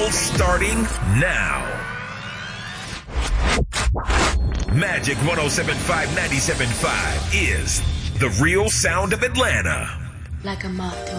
battle starting now. Magic 107.5 97.5 is the real sound of Atlanta. Like a moth to